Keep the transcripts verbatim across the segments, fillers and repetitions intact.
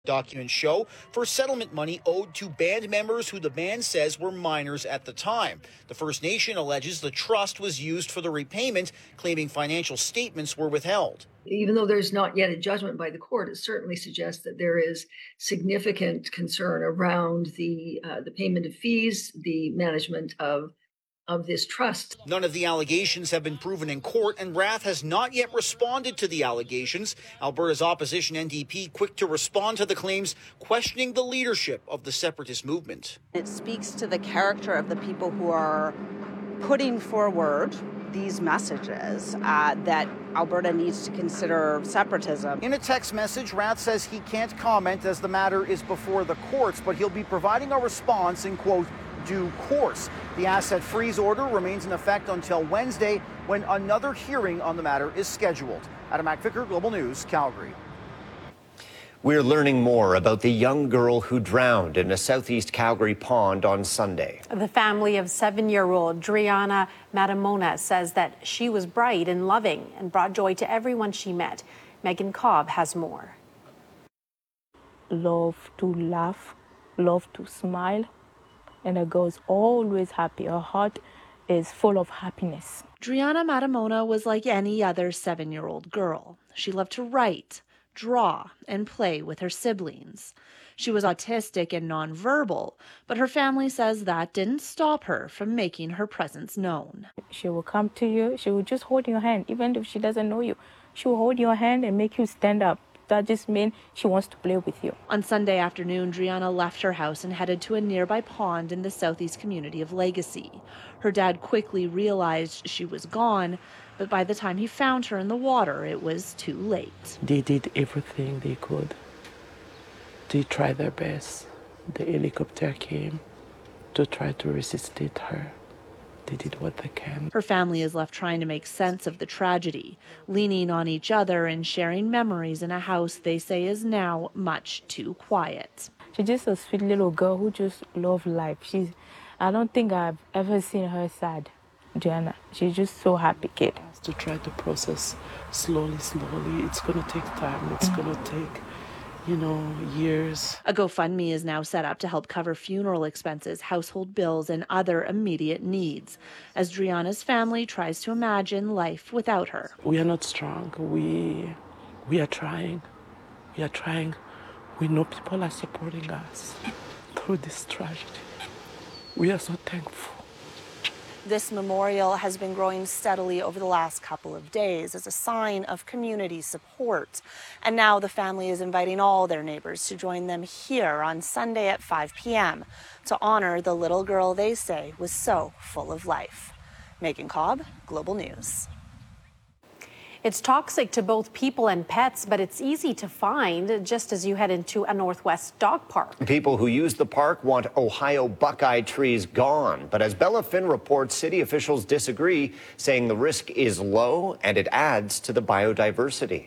Documents show for settlement money owed to band members who the band says were minors at the time. The First Nation alleges the trust was used for the repayment, claiming financial statements were withheld. Even though there's not yet a judgment by the court, it certainly suggests that there is significant concern around the uh, the payment of fees, the management of of this trust. None of the allegations have been proven in court, and Rath has not yet responded to the allegations. Alberta's opposition N D P quick to respond to the claims, questioning the leadership of the separatist movement. It speaks to the character of the people who are putting forward these messages uh, that Alberta needs to consider separatism. In a text message, Rath says he can't comment as the matter is before the courts, but he'll be providing a response in, quote, due course. The asset freeze order remains in effect until Wednesday, when another hearing on the matter is scheduled. Adam McVicker, Global News, Calgary. We're learning more about the young girl who drowned in a southeast Calgary pond on Sunday. The family of seven-year-old Driana Matamona says that she was bright and loving and brought joy to everyone she met. Megan Cobb has more. Love to laugh, love to smile, and a girl's always happy. Her heart is full of happiness. Driana Matamona was like any other seven-year-old girl. She loved to write, draw, and play with her siblings. She was autistic and nonverbal, but her family says that didn't stop her from making her presence known. She will come to you, she will just hold your hand, even if she doesn't know you. She will hold your hand and make you stand up. That just means she wants to play with you. On Sunday afternoon, Driana left her house and headed to a nearby pond in the southeast community of Legacy. Her dad quickly realized she was gone, but by the time he found her in the water, it was too late. They did everything they could. They tried their best. The helicopter came to try to resuscitate her. They did what they can. Her family is left trying to make sense of the tragedy, leaning on each other and sharing memories in a house they say is now much too quiet. She's just a sweet little girl who just loves life. She's, I don't think I've ever seen her sad, Diana. She's just so happy kid. To try to process slowly, slowly. It's going to take time. It's going to take, you know, years. A GoFundMe is now set up to help cover funeral expenses, household bills, and other immediate needs, as Driana's family tries to imagine life without her. We are not strong. We, we are trying. We are trying. We know people are supporting us through this tragedy. We are so thankful. This memorial has been growing steadily over the last couple of days as a sign of community support. And now the family is inviting all their neighbors to join them here on Sunday at five p.m. to honor the little girl they say was so full of life. Megan Cobb, Global News. It's toxic to both people and pets, but it's easy to find just as you head into a Northwest dog park. People who use the park want Ohio buckeye trees gone. But as Bella Finn reports, city officials disagree, saying the risk is low and it adds to the biodiversity.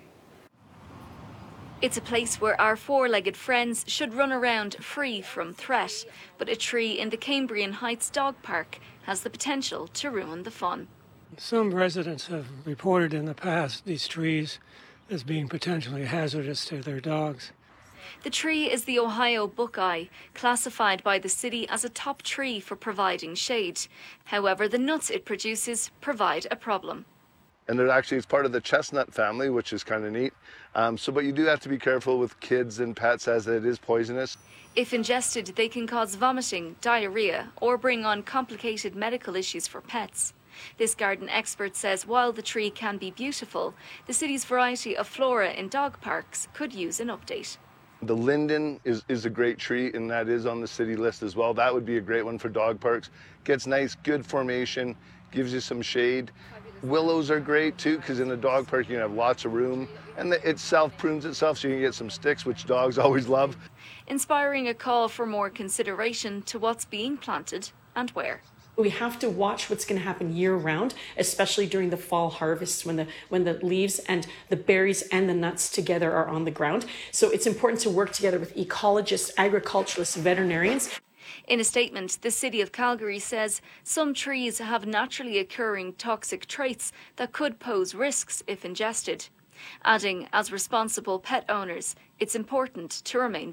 It's a place where our four-legged friends should run around free from threat. But a tree in the Cambrian Heights Dog Park has the potential to ruin the fun. Some residents have reported in the past these trees as being potentially hazardous to their dogs. The tree is the Ohio buckeye, classified by the city as a top tree for providing shade. However, the nuts it produces provide a problem. And it actually is part of the chestnut family, which is kind of neat. Um, so, but you do have to be careful with kids and pets as it is poisonous. If ingested, they can cause vomiting, diarrhea, or bring on complicated medical issues for pets. This garden expert says while the tree can be beautiful, the city's variety of flora in dog parks could use an update. The linden is, is a great tree, and that is on the city list as well. That would be a great one for dog parks. Gets nice, good formation, gives you some shade. Willows are great too, because in a dog park you can have lots of room, and the, it self-prunes itself so you can get some sticks, which dogs always love. Inspiring a call for more consideration to what's being planted and where. We have to watch what's going to happen year-round, especially during the fall harvest when the when the leaves and the berries and the nuts together are on the ground. So it's important to work together with ecologists, agriculturalists, veterinarians. In a statement, the City of Calgary says some trees have naturally occurring toxic traits that could pose risks if ingested. adding, as responsible pet owners, it's important to remain